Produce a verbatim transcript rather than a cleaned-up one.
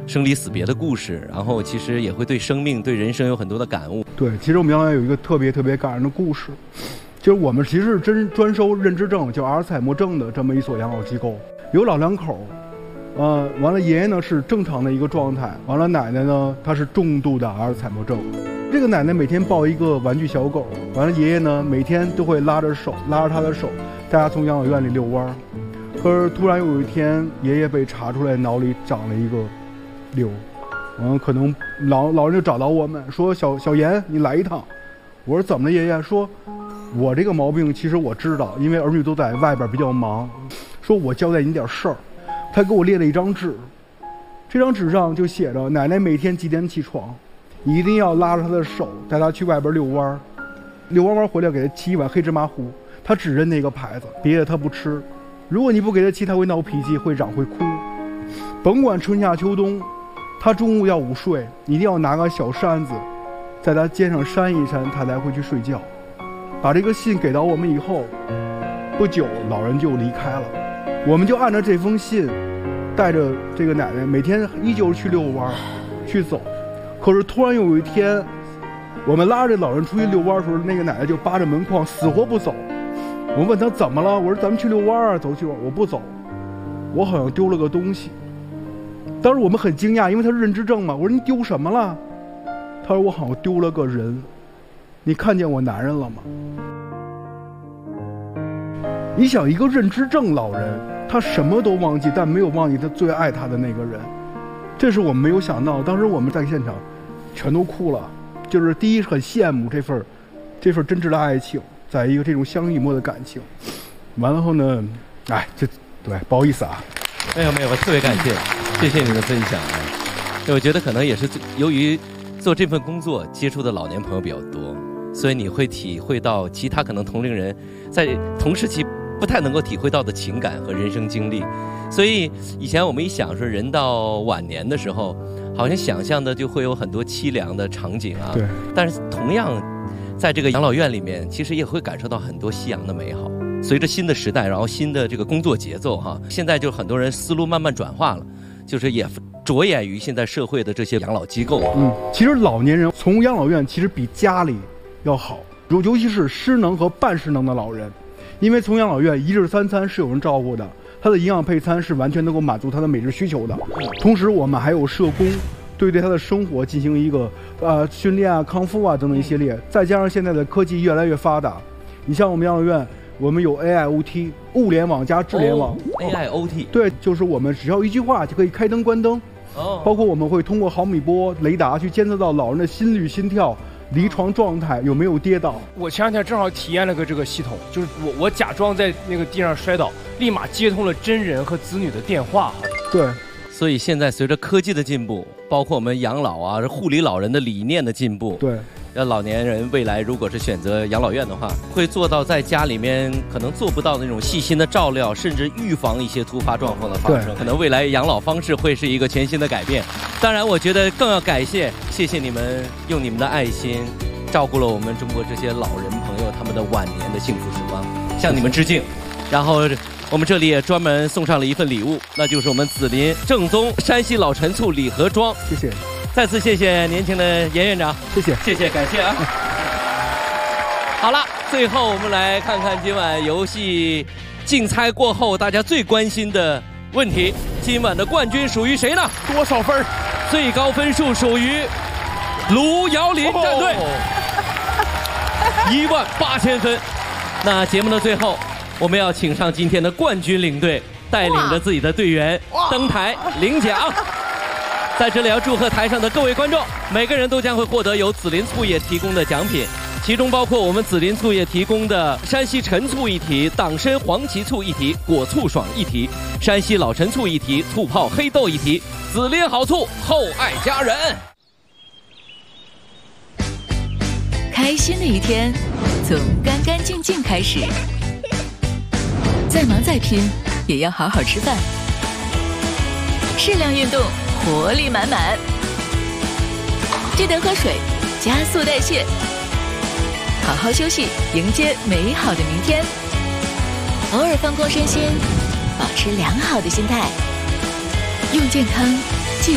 生离死别的故事，然后其实也会对生命、对人生有很多的感悟。 对，其实我们养老院有一个特别特别感人的故事，就是我们其实是真专收认知症，叫阿尔茨海默症的这么一所养老机构，有老两口，呃，完了爷爷呢是正常的一个状态，完了奶奶呢她是重度的阿尔茨海默症。这个奶奶每天抱一个玩具小狗，完了爷爷呢每天都会拉着手拉着她的手带她从养老院里遛弯儿。可是突然有一天，爷爷被查出来脑里长了一个瘤，嗯，可能老老人就找到我们说：“小小严，你来一趟。”我说：“怎么了，爷爷？”说：“我这个毛病其实我知道，因为儿女都在外边比较忙。说我交代你点事儿。”他给我列了一张纸，这张纸上就写着：“奶奶每天几点起床，你一定要拉着她的手，带她去外边遛弯儿，遛弯弯回来给她沏一碗黑芝麻糊。她只认那个牌子，别的她不吃。如果你不给她沏，她会闹脾气，会嚷，会哭。甭管春夏秋冬，她中午要午睡，你一定要拿个小扇子，在她肩上扇一扇，她才会去睡觉。”把这个信给到我们以后，不久老人就离开了。我们就按照这封信，带着这个奶奶每天依旧去遛弯去走。可是突然有一天，我们拉着老人出去遛弯的时候，那个奶奶就扒着门框死活不走。我问她怎么了，我说咱们去遛弯啊，走去玩。我不走，我好像丢了个东西。当时我们很惊讶，因为她是认知症嘛。我说你丢什么了？她说我好像丢了个人。你看见我男人了吗？你想，一个认知症老人，他什么都忘记，但没有忘记他最爱他的那个人，这是我们没有想到。当时我们在现场全都哭了，就是第一很羡慕这份这份真挚的爱情，在一个这种相依默的感情。完了后呢，哎，这对不好意思啊， 没有没有，我特别感谢，谢谢你的分享。我觉得可能也是由于做这份工作接触的老年朋友比较多，所以你会体会到其他可能同龄人在同时期不太能够体会到的情感和人生经历。所以以前我们一想说人到晚年的时候，好像想象的就会有很多凄凉的场景啊。 对。 但是同样在这个养老院里面，其实也会感受到很多夕阳的美好。随着新的时代，然后新的这个工作节奏哈，现在就很多人思路慢慢转化了，就是也着眼于现在社会的这些养老机构。 嗯，其实老年人从养老院其实比家里要好，尤尤其是失能和半失能的老人，因为从养老院一日三餐是有人照顾的，他的营养配餐是完全能够满足他的每日需求的。同时我们还有社工对对他的生活进行一个呃训练啊、康复啊等等一系列，再加上现在的科技越来越发达，你像我们养老院，我们有 A I O T 物联网加智联网。 oh, A I O T 对，就是我们只要一句话就可以开灯关灯。哦，包括我们会通过毫米波雷达去监测到老人的心率、心跳、离床状态有没有跌倒。 我前两天正好体验了个这个系统，就是我我假装在那个地上摔倒，立马接通了真人和子女的电话。 对， 所以现在随着科技的进步，包括我们养老啊、护理老人的理念的进步， 对， 要老年人未来如果是选择养老院的话，会做到在家里面可能做不到那种细心的照料，甚至预防一些突发状况的发生。可能未来养老方式会是一个全新的改变。当然，我觉得更要感谢，谢谢你们用你们的爱心，照顾了我们中国这些老人朋友他们的晚年的幸福时光，向你们致敬。然后我们这里也专门送上了一份礼物，那就是我们紫林正宗山西老陈醋礼盒装。 谢谢。 再次谢谢年轻的严院长， 谢谢， 谢谢，感谢啊！好了，最后我们来看看今晚游戏竞猜过后大家最关心的问题：今晚的冠军属于谁呢？ 多少分？ 最高分数属于卢瑶林战队，一万八千分。那节目的最后，我们要请上今天的冠军领队，带领着自己的队员登台领奖。在这里要祝贺台上的各位观众，每个人都将会获得由紫林醋业提供的奖品，其中包括我们紫林醋业提供的山西陈醋一提、党参黄芪醋一提、果醋爽一提、山西老陈醋一提、醋泡黑豆一提，紫林好醋，厚爱家人。 开心的一天从干干净净开始，再忙再拼也要好好吃饭，适量运动，活力满满，记得喝水，加速代谢，好好休息，迎接美好的明天。偶尔放空身心，保持良好的心态，用健康